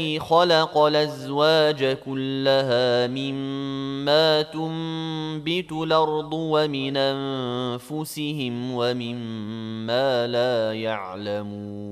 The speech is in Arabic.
خلق الأزواج كلها مما تنبت الأرض ومن أنفسهم ومما لا يعلمون